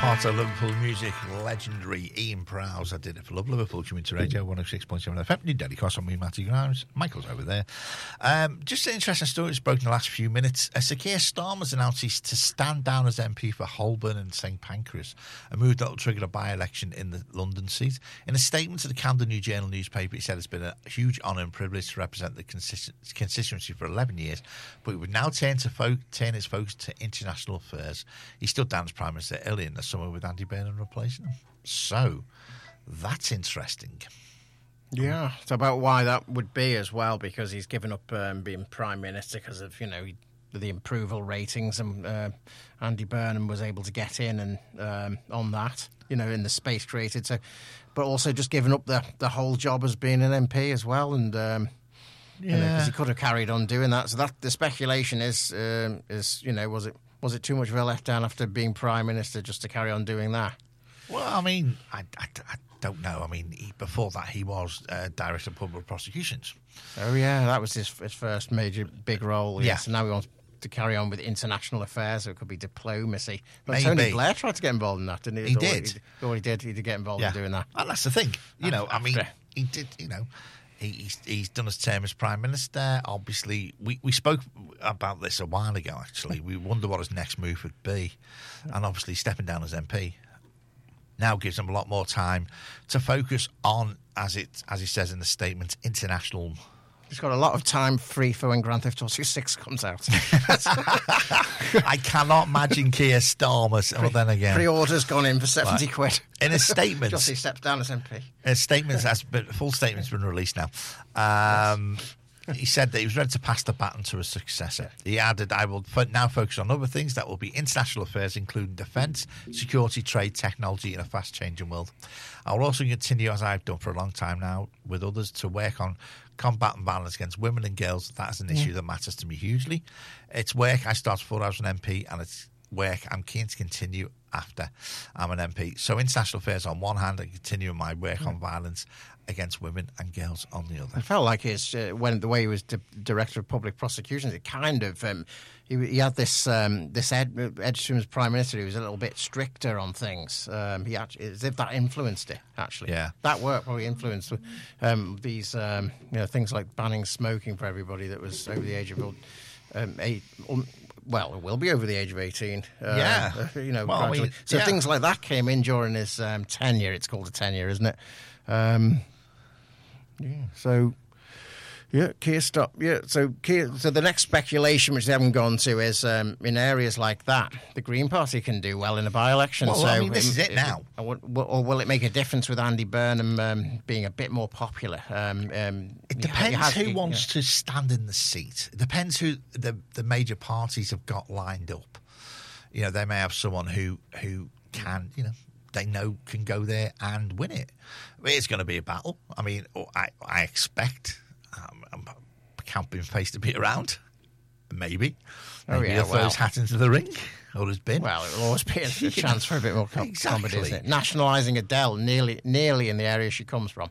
Heart of Liverpool music, legendary Ian Prowse. I did it for Love Liverpool, coming to Radio 106.7 FM. New Daily Cross on me, Matty Grimes. Michael's over there. Just an interesting story that's broken in the last few minutes. Sir Keir Starmer's announced he's to stand down as MP for Holborn and St Pancras, a move that will trigger a by-election in the London seat. In a statement to the Camden New Journal newspaper, he said it's been a huge honour and privilege to represent the constituency for 11 years, but he would now turn his focus to international affairs. He stood down as Prime Minister early in the summer with Andy Burnham replacing him. So, that's interesting. Yeah, it's about why that would be as well, because he's given up being Prime Minister because of, the approval ratings, and Andy Burnham was able to get in and on that, in the space created. So, but also just giving up the whole job as being an MP as well, and because he could have carried on doing that. So that the speculation is was it too much of a letdown after being Prime Minister just to carry on doing that? Well, I mean, I don't know. I mean, before that, he was Director of Public Prosecutions. Oh, yeah, that was his first major big role. Yeah. Yes, and now he wants to carry on with international affairs, so it could be diplomacy. But Maybe. Tony Blair tried to get involved in that, didn't he? He did. He did get involved in doing that. And that's the thing. He did, He's done his term as Prime Minister. Obviously, we spoke about this a while ago, actually. We wonder what his next move would be. And obviously, stepping down as MP now gives him a lot more time to focus on, as he says in the statement, international. He's got a lot of time free for when Grand Theft Auto 6 comes out. I cannot imagine Keir Starmer. Well, then again, pre-order's gone in for 70 quid. In a statement, just he steps down as MP. Full statement's been released now. He said that he was ready to pass the baton to a successor. He added, I will now focus on other things that will be international affairs, including defence, security, trade, technology in a fast-changing world. I will also continue, as I've done for a long time now, with others, to work on combating violence against women and girls. That is an issue that matters to me hugely. It's work I started before I was an MP, and it's work I'm keen to continue after I'm an MP. So international affairs on one hand, and continuing my work on violence against women and girls on the other. It felt like when the way he was Director of Public Prosecutions, it kind of he had this Ed Sheeran as Prime Minister. He was a little bit stricter on things. He actually, as if that influenced it. Actually, yeah, that work probably influenced these things like banning smoking for everybody that was over the age of 8. Well, it will be over the age of 18. Things like that came in during his tenure. It's called a tenure, isn't it? Keir Starmer. Yeah, so the next speculation, which they haven't gone to, is in areas like that, the Green Party can do well in a by-election. Well, this is it now. Or will it make a difference with Andy Burnham being a bit more popular? It depends who wants to stand in the seat. It depends who the major parties have got lined up. They may have someone who can, they know can go there and win it. It's going to be a battle. I mean, I expect Camping Face to be around. Maybe. Maybe he'll throw his hat into the ring. Or his bin. Well, it will always be a chance for a bit more comedy, isn't it? Nationalising Adele nearly in the area she comes from.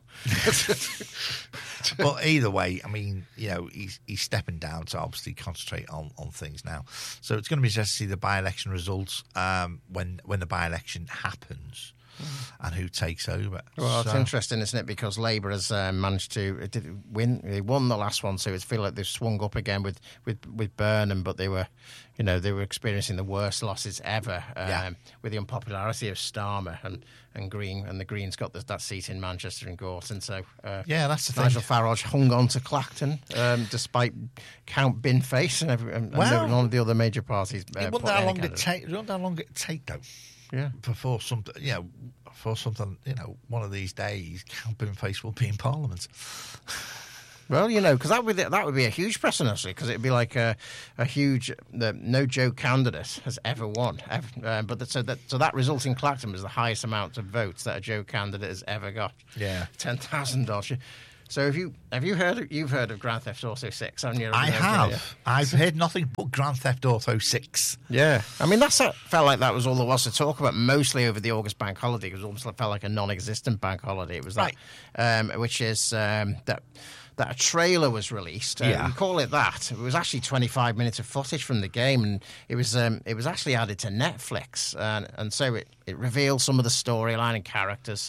But either way, I mean, he's stepping down to obviously concentrate on things now. So it's going to be interesting to see the by-election results when the by-election happens. And who takes over? Well, it's interesting, isn't it? Because Labour has managed to win. They won the last one, so it feels like they've swung up again with Burnham, but they were experiencing the worst losses ever with the unpopularity of Starmer and Green, and the Greens got that seat in Manchester and Gorton. So that's the thing. Nigel Farage hung on to Clacton despite Count Binface and none of the other major parties. You wonder how long it take though. Yeah, before something, one of these days, Camping Face will be in Parliament. Well, because that would be a huge precedent, actually, because it'd be like a huge no Joe candidate has ever won, so that result in Clacton was the highest amount of votes that a Joe candidate has ever got. Yeah, $10,000. So have you heard of Grand Theft Auto 6? Haven't you? I have. I've heard nothing but Grand Theft Auto 6. Yeah. I mean, felt like that was all there was to talk about, mostly over the August bank holiday. It was almost felt like a non-existent bank holiday. It was right. Which is that that a trailer was released. We call it that. It was actually 25 minutes of footage from the game, and it was actually added to Netflix, and so it reveals some of the storyline and characters.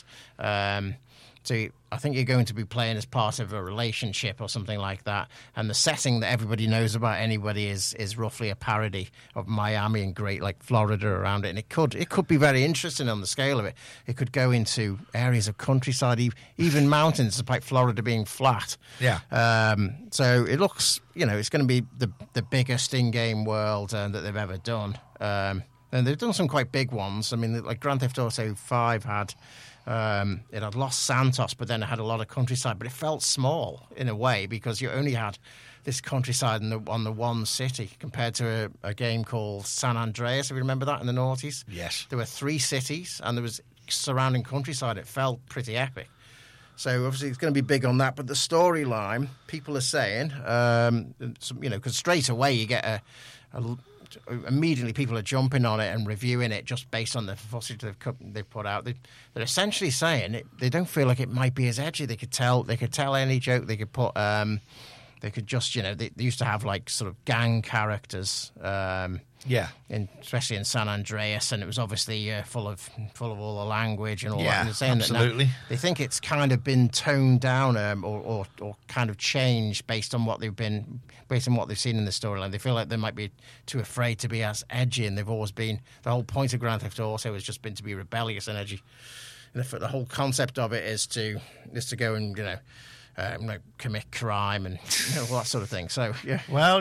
So I think you're going to be playing as part of a relationship or something like that. And the setting that everybody knows about anybody is roughly a parody of Miami and great like Florida around it. And it could be very interesting on the scale of it. It could go into areas of countryside, even mountains, despite Florida being flat. Yeah. So it looks, it's going to be the biggest in-game world that they've ever done. And they've done some quite big ones. I mean, like Grand Theft Auto 5 had... it had Los Santos, but then it had a lot of countryside. But it felt small in a way because you only had this countryside on the one city compared to a game called San Andreas. If you remember that in the noughties? Yes. There were 3 cities and there was surrounding countryside. It felt pretty epic. So obviously it's going to be big on that. But the storyline, people are saying, because straight away you get immediately people are jumping on it and reviewing it just based on the footage they've put out. They're essentially saying they don't feel like it might be as edgy. They could tell any joke. They could put. They could just they used to have like sort of gang characters. Especially in San Andreas, and it was obviously full of all the language and all that. And they're saying absolutely. That now they think it's kind of been toned down or kind of changed based on what they've seen in the storyline. They feel like they might be too afraid to be as edgy, and they've always been. The whole point of Grand Theft Auto has just been to be rebellious and edgy. And the whole concept of it is to go and commit crime and all that sort of thing. So yeah, well,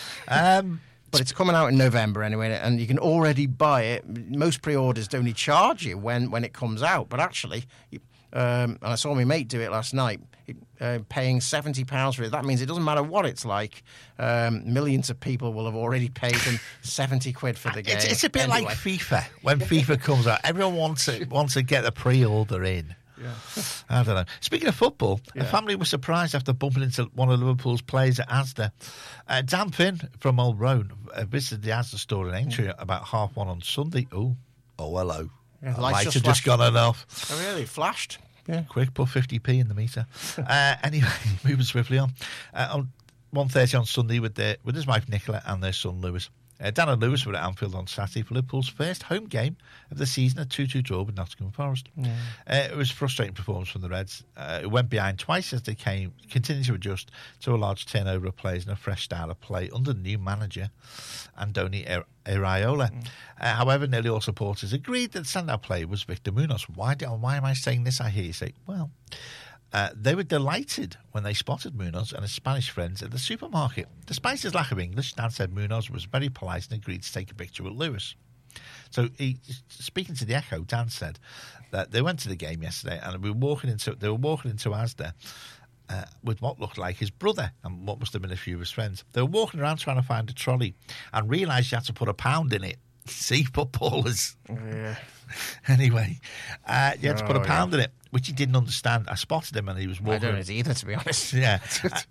but it's coming out in November anyway, and you can already buy it. Most pre-orders only charge you when it comes out, but actually, and I saw my mate do it last night, paying £70 for it. That means it doesn't matter what it's like. Millions of people will have already paid them £70 for the game. It's a bit like FIFA. When FIFA comes out, everyone wants to get the pre-order in. Yeah. I don't know. Speaking of football, a family was surprised after bumping into one of Liverpool's players at Asda. Dan Finn from Old Roan visited the Asda store in Aintree about 1:30 on Sunday. Oh, hello. Yeah, the lights have just gone off. Oh, really? Flashed? Yeah. Quick, put 50p in the meter. Anyway, moving swiftly on. On 1:30 on Sunday with his wife Nicola and their son Lewis. Dan and Lewis were at Anfield on Saturday for Liverpool's first home game of the season, a 2-2 draw with Nottingham Forest. It was a frustrating performance from the Reds. It went behind twice as they continued to adjust to a large turnover of players and a fresh style of play under the new manager, Andoni Iraola. However, nearly all supporters agreed that the standout player was Victor Munoz. Why am I saying this, I hear you say? Well... they were delighted when they spotted Munoz and his Spanish friends at the supermarket. Despite his lack of English, Dan said Munoz was very polite and agreed to take a picture with Lewis. So, speaking to the Echo, Dan said that they went to the game yesterday and they were walking into Asda with what looked like his brother and what must have been a few of his friends. They were walking around trying to find a trolley and realised you had to put £1 in it. See, footballers. Yeah. Anyway, you had to put £1 in it, which he didn't understand. I spotted him and he was walking. I don't either, to be honest. Yeah.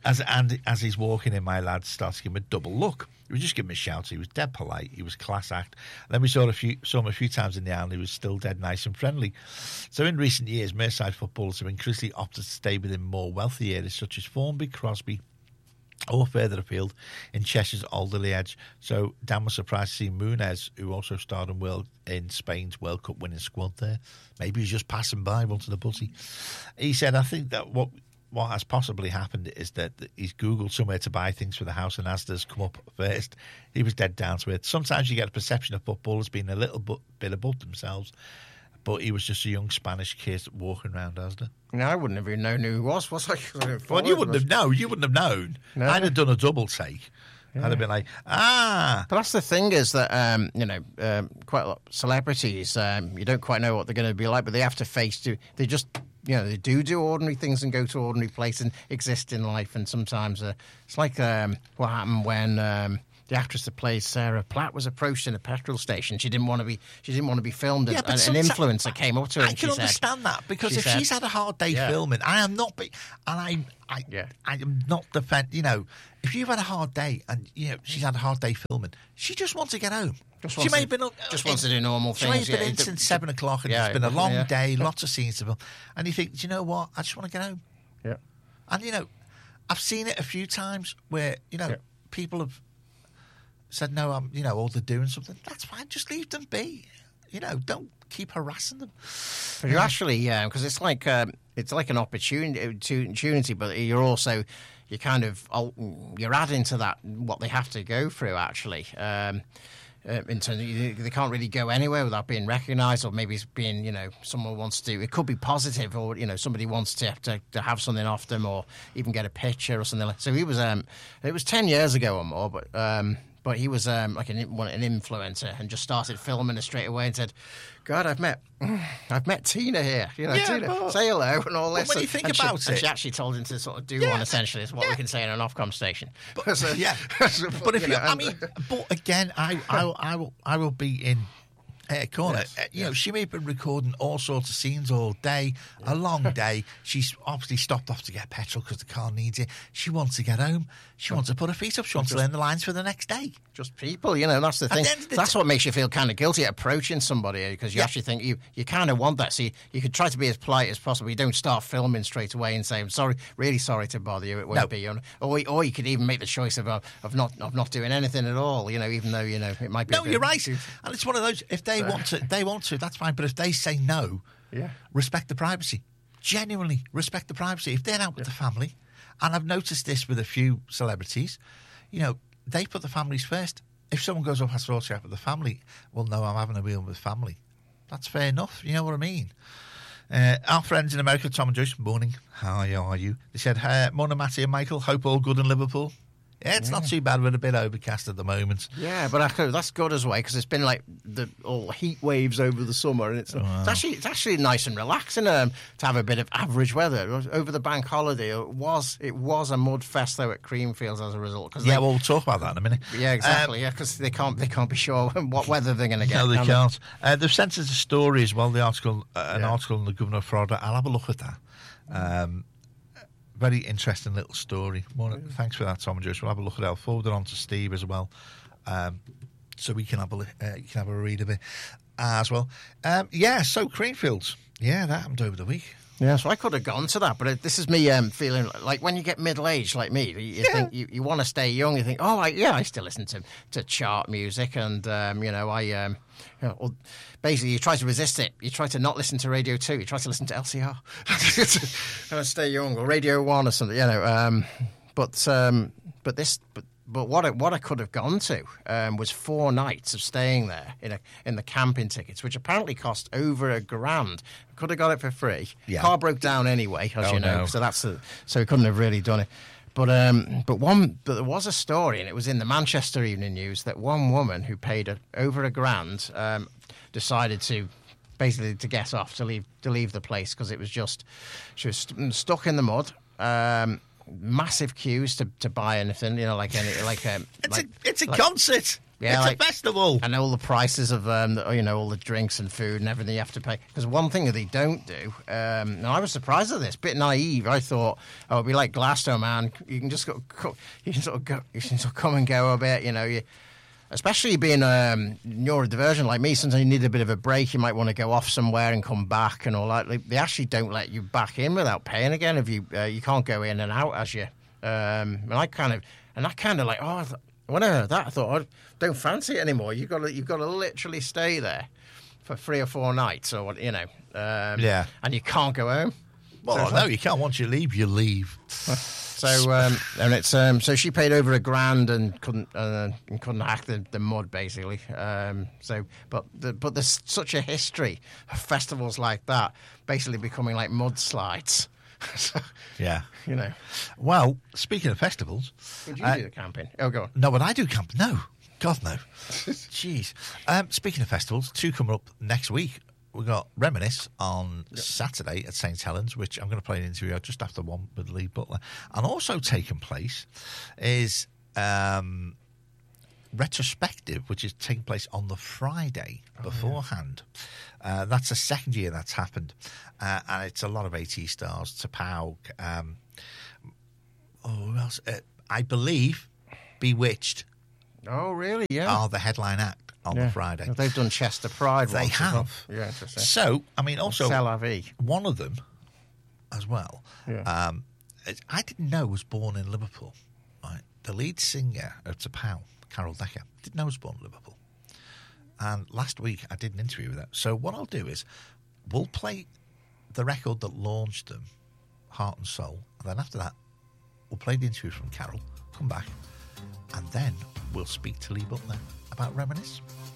As he's walking in, my lad starts to give him a double look. He was just giving him a shout. He was dead polite. He was class act. And then we saw him a few times in the aisle. He was still dead nice and friendly. So in recent years, Merseyside footballers have increasingly opted to stay within more wealthy areas such as Formby, Crosby, or further afield in Cheshire's Alderley Edge. So Dan was surprised to see Munez, who also starred in Spain's World Cup winning squad there. Maybe he's just passing by, wanted a butty. He said, I think that what has possibly happened is that he's Googled somewhere to buy things for the house and Asda's come up first. He was dead down to it. Sometimes you get a perception of footballers being a little bit above themselves, but he was just a young Spanish kid walking around Asda. No, I wouldn't have even known who he was I? Well, you wouldn't have known. You wouldn't have known. No. I'd have done a double take. Yeah. I'd have been like, But that's the thing is that, quite a lot of celebrities, you don't quite know what they're going to be like, but they have to they just, they do ordinary things and go to ordinary places and exist in life. And sometimes it's like what happened when... the actress that plays Sarah Platt was approached in a petrol station. She didn't want to be filmed. An influencer came up to her. I can understand that because if she's had a hard day filming, I am not. I am not defend. If you've had a hard day and she's had a hard day filming, she just wants to get home. She may have been wants to do normal things. She may have been in since 7 o'clock and it's been a long day, lots of scenes to film. And you think, do you know what? I just want to get home. Yeah. And I've seen it a few times where, people have said, no, or they're doing something. That's fine. Just leave them be. Don't keep harassing them. But you actually, because it's like an opportunity, but you're adding to that what they have to go through, actually. In terms of, they can't really go anywhere without being recognised, or maybe it's being, someone wants to. It could be positive, or somebody wants to have something off them, or even get a picture or something like. So he was, it was 10 years ago or more, but he was like an influencer, and just started filming her straight away and said, "God, I've met Tina here. Tina, say hello and all this." When you think about it, and she actually told him to sort of do one. Essentially, is what we can say in an Ofcom station. But if but again, I will be in a corner. Yes, she may have been recording all sorts of scenes all day, a long day. She's obviously stopped off to get petrol because the car needs it. She wants to get home. She wants to put her feet up. She wants to learn the lines for the next day. Just people, that's the thing. That's what makes you feel kind of guilty approaching somebody, because you actually think you kind of want that. So you could try to be as polite as possible. You don't start filming straight away and say, "I'm sorry, really sorry to bother you. It won't be." Or you could even make the choice of not doing anything at all. Even though it might be. No, you're right. And it's one of those. If they want to, that's fine. But if they say no, respect the privacy. Genuinely respect the privacy. If they're out with the family, and I've noticed this with a few celebrities, they put the families first. If someone goes up, has to also have with the family, well, no, I'm having a meal with family. That's fair enough. You know what I mean? Our friends in America, Tom and Joyce, morning. How are you? They said, morning, Matty and Michael. Hope all good in Liverpool. Yeah, it's not too bad. We're a bit overcast at the moment. Yeah, but that's good as well, because it's been like all heat waves over the summer, and it's actually nice and relaxing to have a bit of average weather over the bank holiday. It was a mud fest though at Creamfields as a result. We'll talk about that in a minute. Yeah, exactly. Because they can't be sure what weather they're going to get. No, they can't. They've sent us a story as well. The article, article on the Governor of Florida. I'll have a look at that. Very interesting little story. Thanks for that, Tom and Joyce. We'll have a look at it. I'll forward it on to Steve as well, so we can have a read of it as well. So Creamfields. Yeah, that happened over the week. Yeah, so I could have gone to that, but this is me feeling like when you get middle-aged like me, you think you want to stay young. You think, I still listen to chart music, and basically you try to resist it. You try to not listen to Radio 2. You try to listen to LCR and stay young, or Radio 1 or something. But what I could have gone to was 4 nights of staying there in the camping tickets, which apparently cost over $1,000. Could have got it for free. Yeah. Car broke down anyway, as you know, so so we couldn't have really done it. But there was a story, and it was in the Manchester Evening News, that one woman who paid over $1,000 decided to basically to get off, to leave the place, because it was just she was stuck in the mud. Massive queues to buy anything, it's a concert. Yeah, it's a festival. And all the prices of all the drinks and food and everything you have to pay. Because one thing that they don't do, and I was surprised at this, a bit naive. I thought, it'd be like Glasgow, man. You can just you can sort of come and go a bit. Especially being neurodivergent like me, sometimes you need a bit of a break. You might want to go off somewhere and come back and all that. They actually don't let you back in without paying again. If you can't go in and out as you. And I kind of like, when I heard that, I thought, I don't fancy it anymore. You've got to literally stay there for 3 or 4 nights, or and you can't go home. Well, no, you can't. Once you leave, you leave. So and it's so she paid over $1,000 and couldn't hack the mud, basically. But there's such a history of festivals like that basically becoming like mudslides. So, yeah, Well, speaking of festivals, would you do the camping? Oh, go on. No, but I do camping. No, God no. Jeez. Speaking of festivals, 2 coming up next week. We've got Reminisce on Saturday at St Helens, which I'm going to play an interview just after one with Lee Butler. And also taking place is Retrospective, which is taking place on the Friday beforehand. That's the second year that's happened. And it's a lot of AT stars, Tapaug. Who else? I believe Bewitched. Oh, really? Yeah. Are the headline act on the Friday. Well, they've done Chester Pride. They have. Yeah, interesting. So, I mean, also, C'est la vie. one of them as well I didn't know was born in Liverpool. Right? The lead singer of T'Pau, Carol Decker, didn't know was born in Liverpool. And last week I did an interview with her. So what I'll do is we'll play the record that launched them, Heart and Soul, and then after that we'll play the interview from Carol, come back, and then we'll speak to Lee Butler about Reminisce.